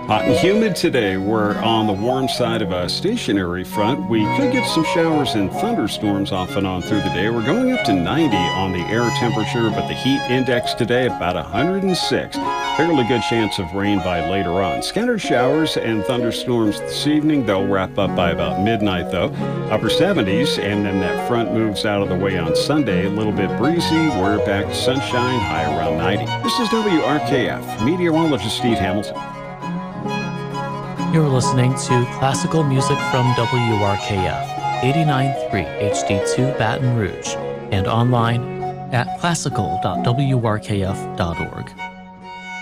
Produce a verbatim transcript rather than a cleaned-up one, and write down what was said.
Hot and humid today. We're on the warm side of a stationary front. We could get some showers and thunderstorms off and on through the day. We're going up to ninety on the air temperature, but the heat index today about one hundred six. Fairly good chance of rain by later on. Scattered showers and thunderstorms this evening. They'll wrap up by about midnight, though. Upper seventies, and then that front moves out of the way on Sunday. A little bit breezy. We're back to sunshine, high around ninety. This is W R K F. Meteorologist Steve Hamilton. You're listening to classical music from W R K F, eighty-nine point three H D two Baton Rouge, and online at classical dot w r k f dot org.